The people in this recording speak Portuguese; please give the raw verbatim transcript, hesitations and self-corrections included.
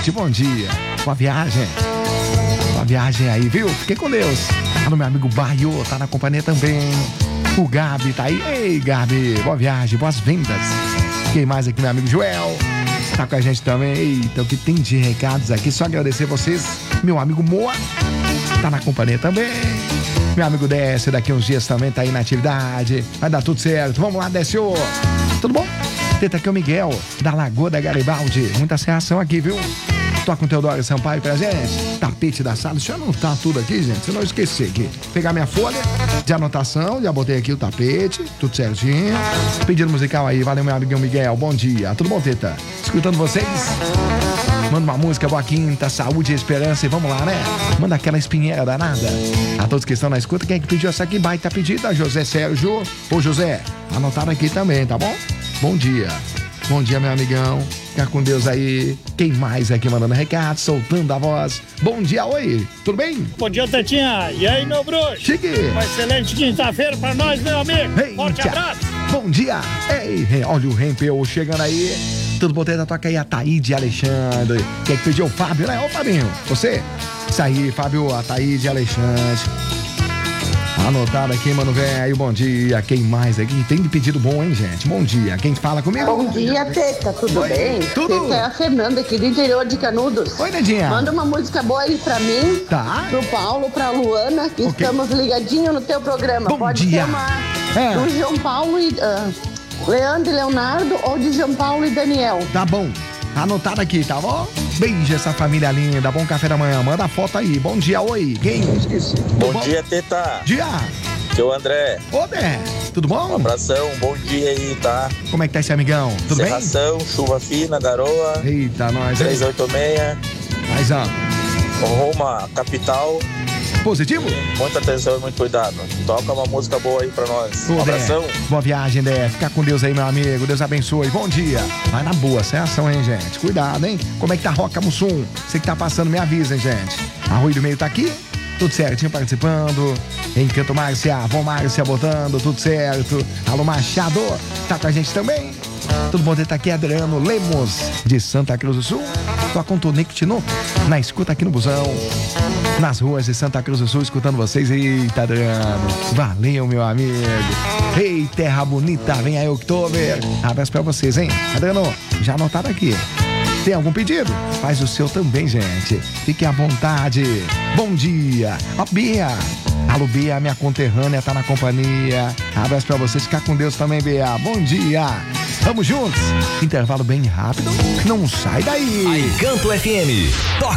gente. Bom dia. Boa viagem. Boa viagem aí, viu? Fiquem com Deus. Alô, meu amigo Baio, tá na companhia também. O Gabi tá aí. Ei, Gabi. Boa viagem, boas vendas. Quem mais aqui, meu amigo Joel? Tá com a gente também. Eita, o que tem de recados aqui? Só agradecer vocês. Meu amigo Moa tá na companhia também. Meu amigo Décio, daqui uns dias também tá aí na atividade. Vai dar tudo certo. Vamos lá, Décio. Tudo bom? Tenta aqui o Miguel, da Lagoa da Garibaldi. Muita reação aqui, viu? Toca com o Teodoro Sampaio pra gente. Tapete da sala. Deixa eu anotar tudo aqui, gente. Se eu não esquecer aqui. Pegar minha folha de anotação. Já botei aqui o tapete. Tudo certinho. Pedido musical aí. Valeu, meu amiguinho Miguel. Bom dia. Tudo bom, Teta? Escutando vocês? Manda uma música, boa quinta, saúde e esperança. E vamos lá, né? Manda aquela espinheira danada. A todos que estão na escuta, quem é que pediu essa aqui? Baita pedida, José Sérgio. Ô, José, anotaram aqui também, tá bom? Bom dia. Bom dia, meu amigão. Fica com Deus aí. Quem mais aqui mandando recado, soltando a voz. Bom dia, oi. Tudo bem? Bom dia, Tetinha. E aí, meu bruxo? Chique. Uma excelente quinta-feira pra nós, meu amigo. Ei, Forte tia. abraço. Bom dia. Ei, olha o Rempeu chegando aí. Tudo bom, Teta? Toca aí a Taíde Alexandre. Quem é que pediu? O Fábio, né? Ô, Fabinho, você? Isso aí, Fábio, a Taíde Alexandre. Anotado aqui, mano, velho. Bom dia. Quem mais aqui? Tem de pedido bom, hein, gente? Bom dia. Quem fala comigo? Bom dia, Teta. Tudo Oi. bem? Tudo. Teta é a Fernanda aqui do interior de Canudos. Oi, Nedinha. Manda uma música boa aí pra mim, Tá. pro Paulo, pra Luana, que Ok. estamos ligadinhos no teu programa. Bom Pode dia. ser uma É. do João Paulo e... ah, Leandro e Leonardo ou de João Paulo e Daniel. Tá bom. Anotado aqui, tá bom? Beijo essa família linda. Bom café da manhã. Manda a foto aí. Bom dia, oi. Quem? Esqueci. Bom, Bom dia, Teta. dia. Seu André. Ô, Bé. Tudo bom? Um abração, bom dia aí, tá? Como é que tá esse amigão? Tudo Serração, chuva fina, garoa. bem? Eita, nós. hein? três oito seis. Mais um. Roma, capital. Positivo? Muita atenção e muito cuidado. Toca uma música boa aí pra nós. Um Ô, Dé. abração. Boa viagem, Dé. Fica com Deus aí, meu amigo. Deus abençoe. Bom dia. Vai na boa, sem ação, hein, gente? Cuidado, hein? Como é que tá Roca Mussum? Você que tá passando, me avisa, hein, gente? Arroio do Meio tá aqui? Tudo certinho participando. Encanto Márcia, Avó Márcia botando, tudo certo. Alô, Machado, tá com a gente também? Tudo bom? Tá aqui Adriano Lemos, de Santa Cruz do Sul. Tô com o Tonico Tinu, na escuta aqui no busão. Nas ruas de Santa Cruz do Sul, escutando vocês. Eita, Adriano. Valeu, meu amigo. Ei, terra bonita, vem aí, Oktober. Abraço pra vocês, hein? Adriano, já anotaram aqui. Tem algum pedido? Faz o seu também, gente. Fique à vontade. Bom dia. Ó, Bia. Alô, Bia, minha conterrânea, tá na companhia. Abraço pra vocês. Ficar com Deus também, Bia. Bom dia. Vamos juntos. Intervalo bem rápido. Não sai daí. Encanto F M. Toca.